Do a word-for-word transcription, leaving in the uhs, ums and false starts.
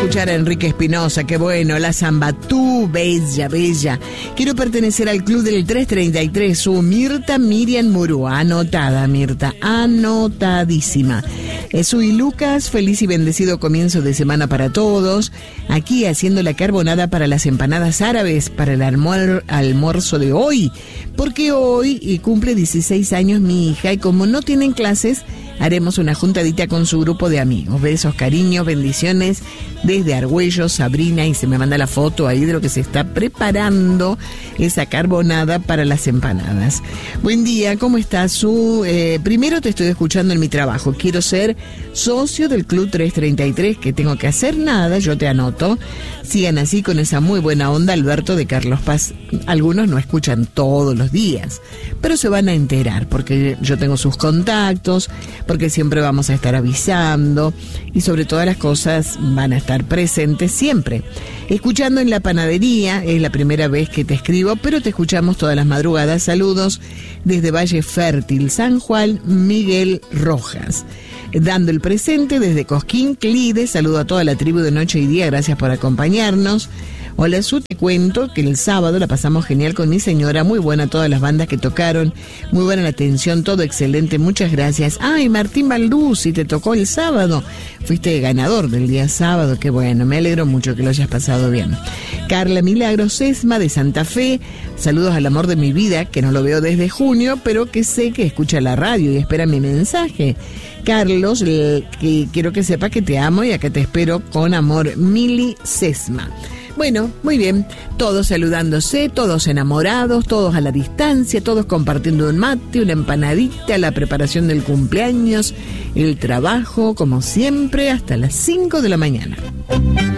escuchar a Enrique Espinosa, qué bueno, la samba, tú, bella, bella. Quiero pertenecer al club del tres treinta y tres, su Mirta Miriam Murúa, anotada Mirta, anotadísima. Su y Lucas, feliz y bendecido comienzo de semana para todos. Aquí haciendo la carbonada para las empanadas árabes, para el almuer- almuerzo de hoy, porque hoy cumple dieciséis años mi hija y como no tienen clases, haremos una juntadita con su grupo de amigos. Besos, cariños, bendiciones desde Argüello, Sabrina, y se me manda la foto ahí de lo que se está preparando esa carbonada para las empanadas. Buen día, ¿cómo estás, Su? Eh, primero te estoy escuchando en mi trabajo. Quiero ser socio del Club tres treinta y tres. ¿Qué tengo que hacer? Nada, yo te anoto. Sigan así con esa muy buena onda, Alberto de Carlos Paz. Algunos no escuchan todos los días, pero se van a enterar porque yo tengo sus contactos, porque siempre vamos a estar avisando y sobre todas las cosas van a estar presentes siempre. Escuchando en la panadería, es la primera vez que te escribo, pero te escuchamos todas las madrugadas. Saludos desde Valle Fértil, San Juan, Miguel Rojas. Dando el presente desde Cosquín, Clide, saludo a toda la tribu de Noche y Día, gracias por acompañarnos. Hola, Su, te cuento que el sábado la pasamos genial con mi señora, muy buena todas las bandas que tocaron, muy buena la atención, todo excelente, muchas gracias. Ay, Martín Balduzzi, te tocó el sábado, fuiste ganador del día sábado, qué bueno, me alegro mucho que lo hayas pasado bien. Carla Milagros Sesma de Santa Fe, saludos al amor de mi vida, que no lo veo desde junio, pero que sé que escucha la radio y espera mi mensaje. Carlos, eh, que quiero que sepa que te amo y acá te espero con amor, Mili Sesma. Bueno, muy bien, todos saludándose, todos enamorados, todos a la distancia, todos compartiendo un mate, una empanadita, la preparación del cumpleaños, el trabajo, como siempre, hasta las cinco de la mañana.